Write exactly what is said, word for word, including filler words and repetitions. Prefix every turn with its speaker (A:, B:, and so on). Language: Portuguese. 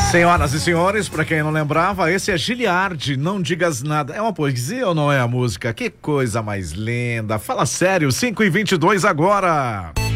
A: Senhoras e senhores, pra quem não lembrava, esse é Giliardi, Não Digas Nada. É uma poesia ou não é a música? Que coisa mais linda. Fala sério, cinco e vinte e dois agora.